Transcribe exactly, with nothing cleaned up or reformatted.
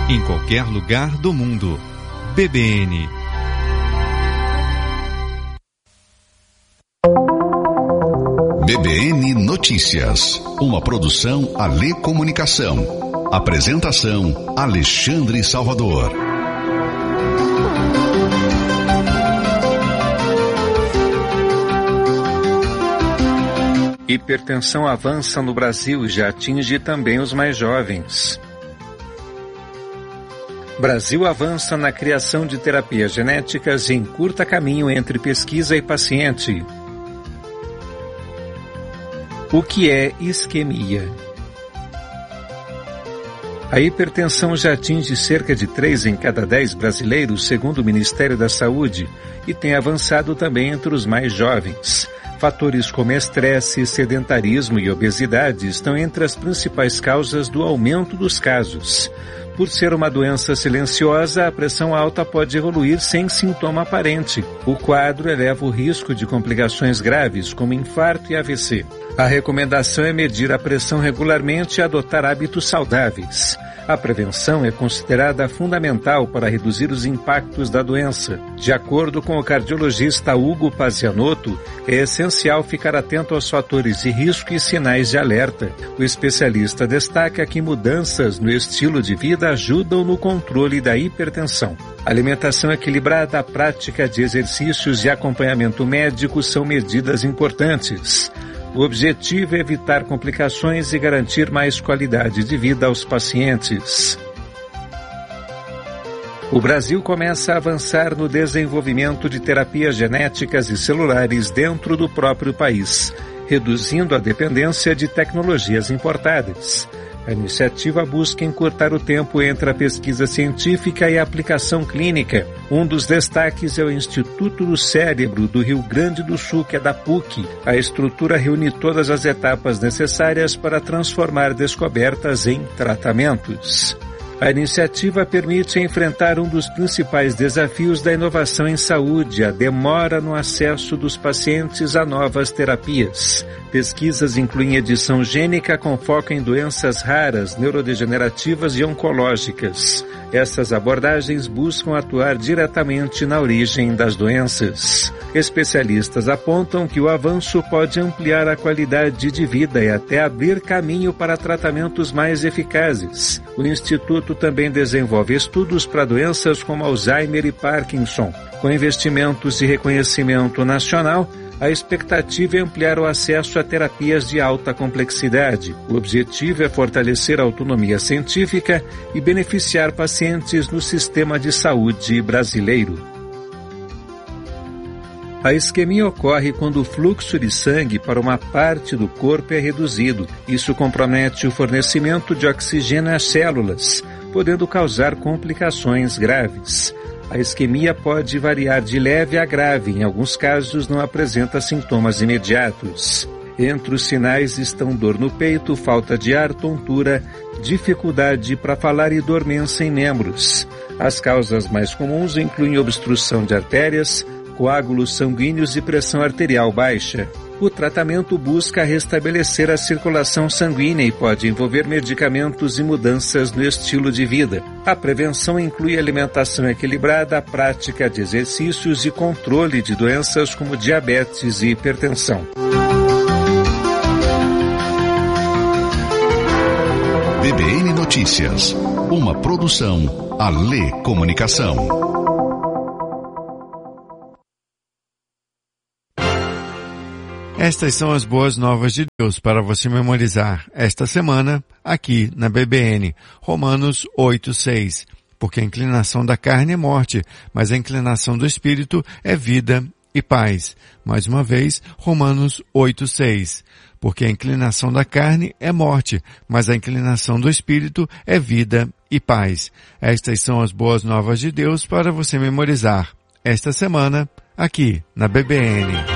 em qualquer lugar do mundo. B B N. B B N Notícias, uma produção Alê Comunicação. Apresentação Alexandre Salvador. Hipertensão avança no Brasil e já atinge também os mais jovens. Brasil avança na criação de terapias genéticas e encurta caminho entre pesquisa e paciente. O que é isquemia? A hipertensão já atinge cerca de três em cada dez brasileiros, segundo o Ministério da Saúde, e tem avançado também entre os mais jovens. Fatores como estresse, sedentarismo e obesidade estão entre as principais causas do aumento dos casos. Por ser uma doença silenciosa, a pressão alta pode evoluir sem sintoma aparente. O quadro eleva o risco de complicações graves, como infarto e A V C. A recomendação é medir a pressão regularmente e adotar hábitos saudáveis. A prevenção é considerada fundamental para reduzir os impactos da doença. De acordo com o cardiologista Hugo Pazianotto, é essencial ficar atento aos fatores de risco e sinais de alerta. O especialista destaca que mudanças no estilo de vida ajudam no controle da hipertensão. Alimentação equilibrada, a prática de exercícios e acompanhamento médico são medidas importantes. O objetivo é evitar complicações e garantir mais qualidade de vida aos pacientes. O Brasil começa a avançar no desenvolvimento de terapias genéticas e celulares dentro do próprio país, reduzindo a dependência de tecnologias importadas. A iniciativa busca encurtar o tempo entre a pesquisa científica e a aplicação clínica. Um dos destaques é o Instituto do Cérebro do Rio Grande do Sul, que é da P U C. A estrutura reúne todas as etapas necessárias para transformar descobertas em tratamentos. A iniciativa permite enfrentar um dos principais desafios da inovação em saúde, a demora no acesso dos pacientes a novas terapias. Pesquisas incluem edição gênica com foco em doenças raras, neurodegenerativas e oncológicas. Essas abordagens buscam atuar diretamente na origem das doenças. Especialistas apontam que o avanço pode ampliar a qualidade de vida e até abrir caminho para tratamentos mais eficazes. O Instituto também desenvolve estudos para doenças como Alzheimer e Parkinson. Com investimentos e reconhecimento nacional, a expectativa é ampliar o acesso a terapias de alta complexidade. O objetivo é fortalecer a autonomia científica e beneficiar pacientes no sistema de saúde brasileiro. A isquemia ocorre quando o fluxo de sangue para uma parte do corpo é reduzido. Isso compromete o fornecimento de oxigênio às células, podendo causar complicações graves. A isquemia pode variar de leve a grave, em alguns casos não apresenta sintomas imediatos. Entre os sinais estão dor no peito, falta de ar, tontura, dificuldade para falar e dormência em membros. As causas mais comuns incluem obstrução de artérias, coágulos sanguíneos e pressão arterial baixa. O tratamento busca restabelecer a circulação sanguínea e pode envolver medicamentos e mudanças no estilo de vida. A prevenção inclui alimentação equilibrada, a prática de exercícios e controle de doenças como diabetes e hipertensão. B B N Notícias, uma produção Alê Comunicação. Estas são as boas novas de Deus para você memorizar esta semana aqui na B B N. Romanos oito, seis. Porque a inclinação da carne é morte, mas a inclinação do espírito é vida e paz. Mais uma vez, Romanos oito, seis. Porque a inclinação da carne é morte, mas a inclinação do espírito é vida e paz. Estas são as boas novas de Deus para você memorizar esta semana aqui na B B N.